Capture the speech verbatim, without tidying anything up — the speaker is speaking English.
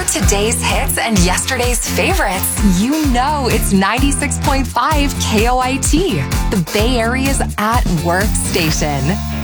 Today's hits and yesterday's favorites. You know it's ninety-six point five K O I T, the Bay Area's at work station.